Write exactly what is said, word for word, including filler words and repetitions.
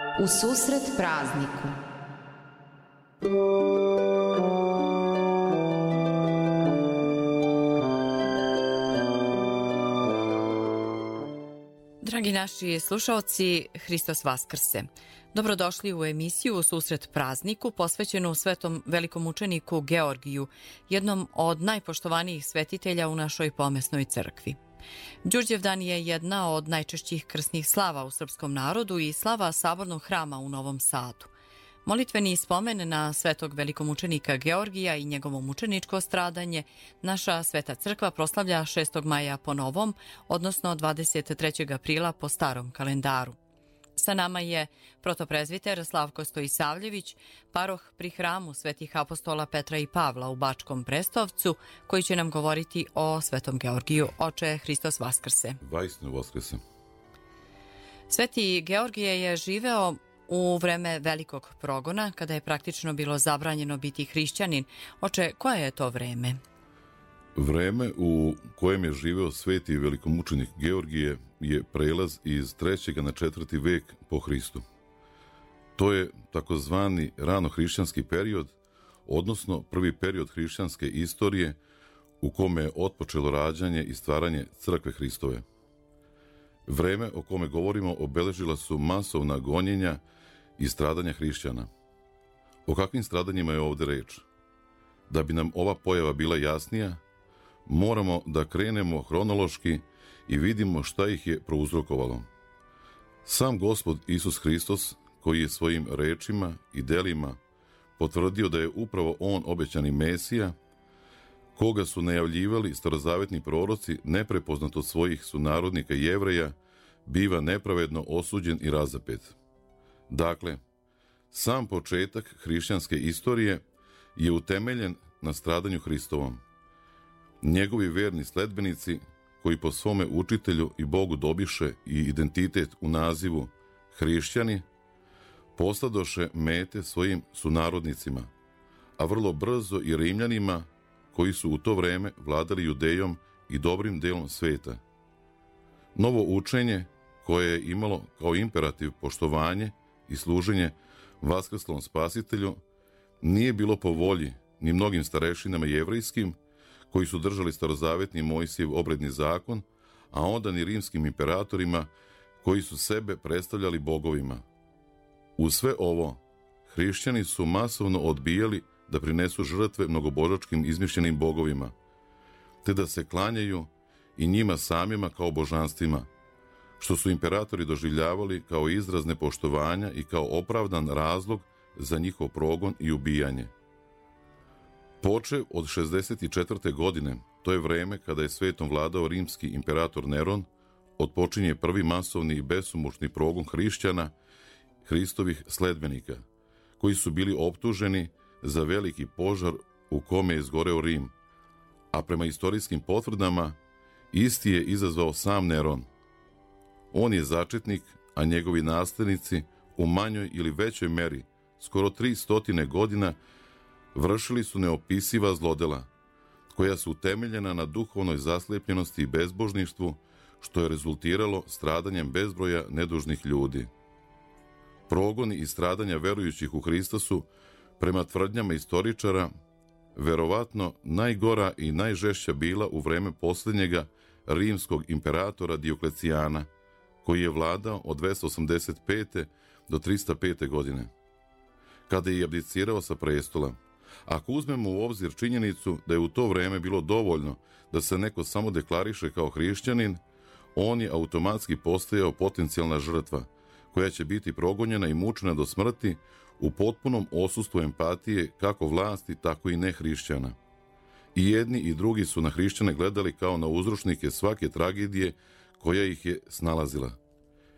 U susret prazniku. Dragi naši slušaoci, Hristos Vaskrse. Dobrodošli u emisiju U susret prazniku posvećenu svetom velikom učeniku Georgiju, jednom od najpoštovanijih svetitelja u našoj pomesnoj crkvi. Đurđevdan je jedna od najčešćih krsnih slava u srpskom narodu i slava Sabornog hrama u Novom Sadu. Molitveni spomen na svetog velikomučenika Georgija i njegovo mučeničko stradanje naša sveta crkva proslavlja šestog maja po novom, odnosno dvadeset trećeg aprila po starom kalendaru. Sa nama je protoprezviter Slavko Stojisavljević, paroh pri hramu svetih apostola Petra i Pavla u Bačkom Prestovcu, koji će nam govoriti o svetom Georgiju. Oče, Hristos Vaskrse. Vaistinu Vaskrse. Sveti Georgije je živeo u vreme velikog progona, kada je praktično bilo zabranjeno biti hrišćanin. Oče, koje je to vreme? Vreme u kojem je živeo sveti velikomučenik Georgije je prelaz iz trećeg na četvrti vek po Hristu. To je takozvani ranohrišćanski period, odnosno prvi period hrišćanske istorije u kome je otpočelo rađanje i stvaranje crkve Hristove. Vreme o kome govorimo obeležila su masovna gonjenja i stradanja hrišćana. O kakvim stradanjima je ovdje reč? Da bi nam ova pojava bila jasnija, moramo da krenemo hronološki i vidimo šta ih je prouzrokovalo. Sam Gospod Isus Hristos, koji je svojim rečima i delima potvrdio da je upravo on obećani Mesija, koga su najavljivali starozavetni proroci neprepoznat od svojih sunarodnika Jevreja, biva nepravedno osuđen i razapet. Dakle, sam početak hrišćanske istorije je utemeljen na stradanju Hristovom. Njegovi verni sledbenici, koji po svome učitelju i Bogu dobiše i identitet u nazivu hrišćani, postadoše mete svojim sunarodnicima, a vrlo brzo i Rimljanima, koji su u to vreme vladali Judejom i dobrim delom sveta. Novo učenje, koje je imalo kao imperativ poštovanje i služenje vaskrslom spasitelju, nije bilo po volji ni mnogim starešinama jevrejskim, koji su držali starozavetni Mojsijev obredni zakon, a onda ni rimskim imperatorima, koji su sebe predstavljali bogovima. U sve ovo, hrišćani su masovno odbijali da prinesu žrtve mnogobožačkim izmišljenim bogovima, te da se klanjaju i njima samima kao božanstvima, što su imperatori doživljavali kao izraz nepoštovanja i kao opravdan razlog za njihov progon i ubijanje. Počev od šezdeset četvrte godine, to je vreme kada je svetom vladao rimski imperator Neron, otpočinje prvi masovni i besumušni progon hrišćana, Hristovih sledbenika, koji su bili optuženi za veliki požar u kome je izgoreo Rim, a prema istorijskim potvrdama isti je izazvao sam Neron. On je začetnik, a njegovi naslednici u manjoj ili većoj meri, skoro tri stotine godina, vršili su neopisiva zlodela, koja su utemeljena na duhovnoj zaslepljenosti i bezbožništvu, što je rezultiralo stradanjem bezbroja nedužnih ljudi. Progoni i stradanja verujućih u Hrista su, prema tvrdnjama istoričara, verovatno najgora i najžešća bila u vreme posljednjega rimskog imperatora Dioklecijana, koji je vladao od dvesta osamdeset pete do trista pete godine, kada je abdicirao sa prestola. Ako uzmemo u obzir činjenicu da je u to vreme bilo dovoljno da se neko samo deklariše kao hrišćanin, on je automatski postajao potencijalna žrtva, koja će biti progonjena i mučena do smrti u potpunom odsustvu empatije kako vlasti, tako i nehrišćana. I jedni i drugi su na hrišćane gledali kao na uzročnike svake tragedije koja ih je snalazila.